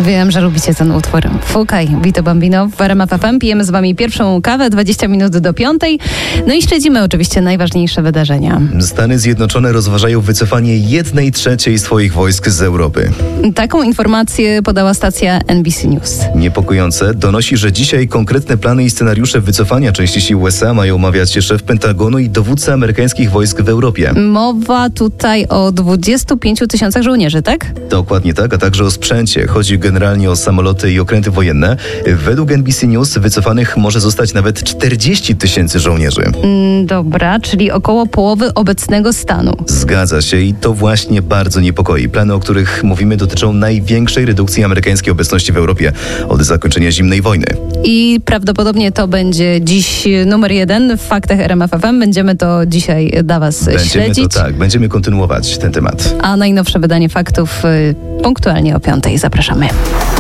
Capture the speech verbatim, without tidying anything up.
Wiem, że lubicie ten utwór. Fukaj, Vito Bambino w R M F F M. Pijemy z wami pierwszą kawę, dwadzieścia minut do piątej. No i śledzimy oczywiście najważniejsze wydarzenia. Stany Zjednoczone rozważają wycofanie jednej trzeciej swoich wojsk z Europy. Taką informację podała stacja N B C News. Niepokojące donosi, że dzisiaj konkretne plany i scenariusze wycofania części sił U S A mają omawiać szef Pentagonu i dowódca amerykańskich wojsk w Europie. Mowa tutaj o dwudziestu pięciu tysiącach żołnierzy, tak? Dokładnie tak, a także o sprzęcie. Chodzi generalnie o samoloty i okręty wojenne. Według N B C News wycofanych może zostać nawet czterdzieści tysięcy żołnierzy. Mm, dobra, czyli około połowy obecnego stanu. Zgadza się i to właśnie bardzo niepokoi. Plany, o których mówimy, dotyczą największej redukcji amerykańskiej obecności w Europie od zakończenia zimnej wojny. I prawdopodobnie to będzie dziś numer jeden w faktach R M F F M. Będziemy to dzisiaj dla was Będziemy śledzić. to tak, będziemy kontynuować ten temat. A najnowsze wydanie faktów y, punktualnie o piątej. Zapraszamy.